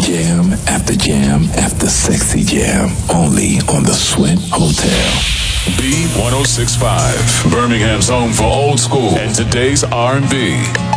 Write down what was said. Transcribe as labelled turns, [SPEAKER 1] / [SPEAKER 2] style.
[SPEAKER 1] Jam after jam after sexy jam. Only on the Sweat Hotel.
[SPEAKER 2] B1065, Birmingham's home for old school and today's R&B.